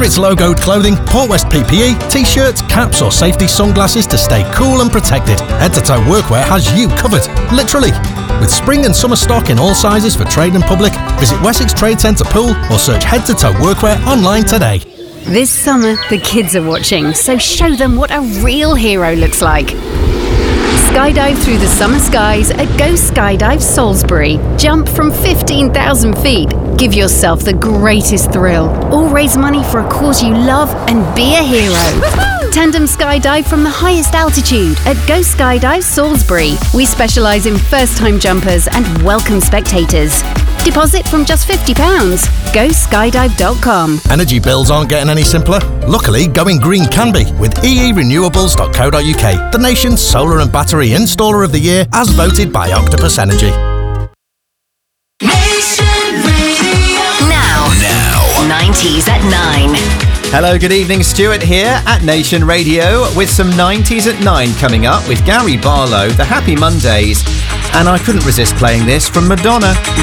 it's logoed clothing, Port West PPE, t-shirts, caps or safety sunglasses to stay cool and protected, Head to Toe Workwear has you covered. Literally. With spring and summer stock in all sizes for trade and public, visit Wessex Trade Centre Pool or search Head to Toe Workwear online today. This summer, the kids are watching, so show them what a real hero looks like. Skydive through the summer skies at Go Skydive Salisbury. Jump from 15,000 feet. Give yourself the greatest thrill. Or raise money for a cause you love and be a hero. Tandem skydive from the highest altitude at Go Skydive Salisbury. We specialise in first-time jumpers and welcome spectators. Deposit from just £50. GoSkydive.com. Energy bills aren't getting any simpler. Luckily, going green can be with eerenewables.co.uk, the nation's solar and battery installer of the year as voted by Octopus Energy. Nation Radio. Now. 90s at 9. Hello, good evening. Stuart here at Nation Radio with some 90s at 9 coming up with Gary Barlow, the Happy Mondays, and I couldn't resist playing this from Madonna.